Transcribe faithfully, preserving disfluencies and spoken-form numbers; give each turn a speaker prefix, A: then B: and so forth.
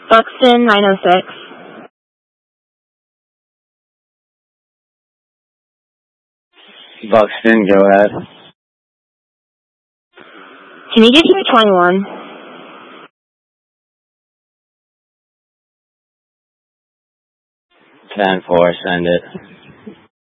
A: Buxton, nine oh six.
B: Buxton, go ahead.
A: Can you get here twenty-one?
B: ten four, send it.